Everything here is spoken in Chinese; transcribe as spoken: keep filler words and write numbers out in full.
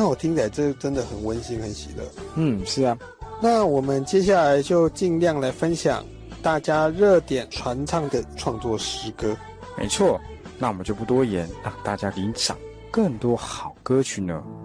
那我听起来这真的很温馨很喜乐。 嗯，是啊。 那我们接下来就尽量来分享大家热点传唱的创作诗歌。 没错，那我们就不多言，让大家领赏更多好歌曲呢。